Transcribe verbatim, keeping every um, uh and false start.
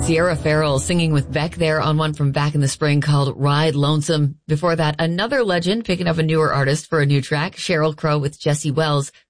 Sierra Farrell singing with Beck there on one from back in the spring called Ride Lonesome. Before that, another legend picking up a newer artist for a new track, Sheryl Crow with Jesse Wells,